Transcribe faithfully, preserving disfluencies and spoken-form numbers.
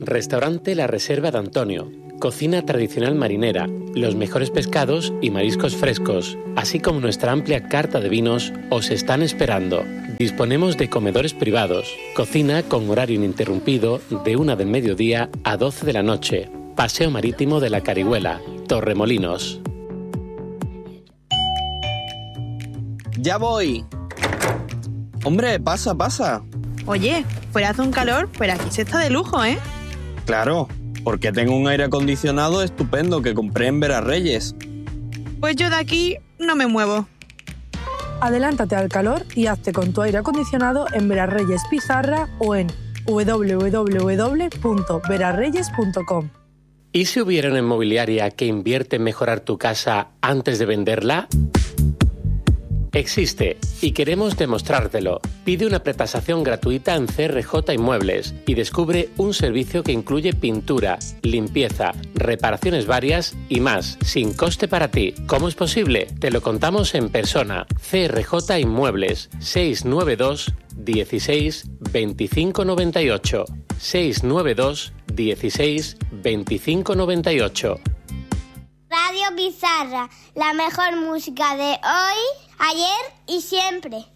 Restaurante La Reserva de Antonio. Cocina tradicional marinera, los mejores pescados y mariscos frescos, así como nuestra amplia carta de vinos, os están esperando. Disponemos de comedores privados, cocina con horario ininterrumpido de una del mediodía a doce de la noche. Paseo Marítimo de la Carihuela, Torremolinos. ¡Ya voy! Hombre, pasa, pasa. Oye, fuera hace un calor, pero aquí se está de lujo, ¿eh? Claro, porque tengo un aire acondicionado estupendo que compré en Verarreyes. Pues yo de aquí no me muevo. Adelántate al calor y hazte con tu aire acondicionado en Verarreyes Pizarra o en doble u doble u doble u punto verarreyes punto com. ¿Y si hubiera una inmobiliaria que invierte en mejorar tu casa antes de venderla? Existe y queremos demostrártelo. Pide una pretasación gratuita en C R J Inmuebles y descubre un servicio que incluye pintura, limpieza, reparaciones varias y más, sin coste para ti. ¿Cómo es posible? Te lo contamos en persona. C R J Inmuebles, seiscientos noventa y dos, dieciséis, veinticinco noventa y ocho. seiscientos noventa y dos, dieciséis, veinticinco noventa y ocho. Radio Pizarra, la mejor música de hoy, ayer y siempre.